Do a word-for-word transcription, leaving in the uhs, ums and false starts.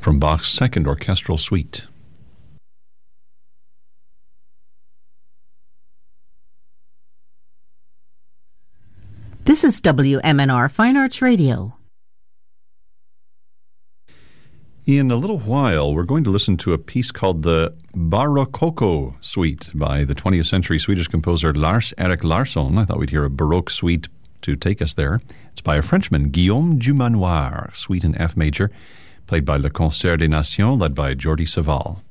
from Bach's Second Orchestral Suite. This is W M N R Fine Arts Radio. In a little while, we're going to listen to a piece called the Barocco Suite by the twentieth century Swedish composer Lars-Erik Larsson. I thought we'd hear a Baroque suite to take us there. It's by a Frenchman, Guillaume Dumanoir, suite in F major, played by Le Concert des Nations, led by Jordi Savall.